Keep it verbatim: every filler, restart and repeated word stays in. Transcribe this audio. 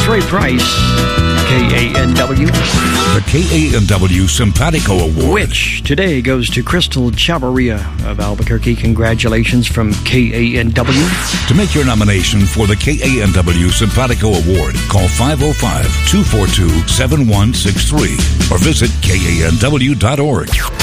Trey Price, K A N W. The K A N W Simpatico Award, which today goes to Crystal Chavarria of Albuquerque. Congratulations from K A N W. To make your nomination for the K A N W Simpatico Award, call five oh five, two four two, seven one six three or visit K A N W dot org.